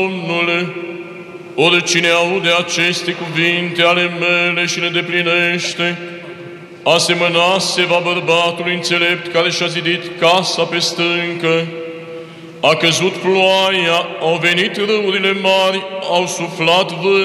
Domnule, oricine aude aceste cuvinte ale mele și le deplinește, asemănase va bărbatului înțelept care și-a zidit casa pe stâncă. A căzut ploaia, au venit râurile mari, au suflat vânt,